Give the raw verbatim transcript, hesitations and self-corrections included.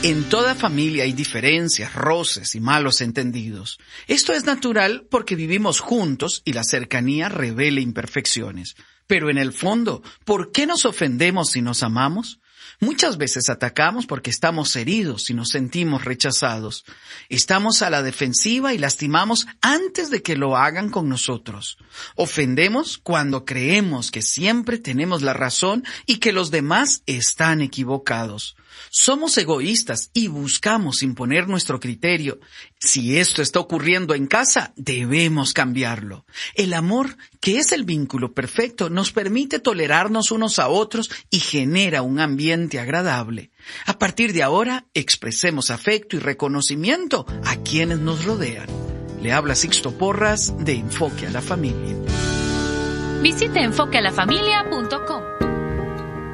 En toda familia hay diferencias, roces y malos entendidos. Esto es natural porque vivimos juntos y la cercanía revela imperfecciones. Pero en el fondo, ¿por qué nos ofendemos si nos amamos? Muchas veces atacamos porque estamos heridos y nos sentimos rechazados. Estamos a la defensiva y lastimamos antes de que lo hagan con nosotros. Ofendemos cuando creemos que siempre tenemos la razón y que los demás están equivocados. Somos egoístas y buscamos imponer nuestro criterio. Si esto está ocurriendo en casa, debemos cambiarlo. El amor, que es el vínculo perfecto, nos permite tolerarnos unos a otros y genera un ambiente agradable. A partir de ahora, expresemos afecto y reconocimiento a quienes nos rodean. Le habla Sixto Porras de Enfoque a la Familia. Visite enfoque a la familia punto com.